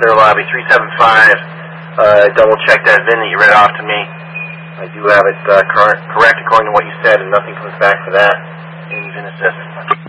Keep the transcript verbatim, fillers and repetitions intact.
clear lobby three seven five. Uh, double check that V I N that you read off to me. I do have it uh, correct, correct according to what you said, and nothing comes back for that in V I N Assist.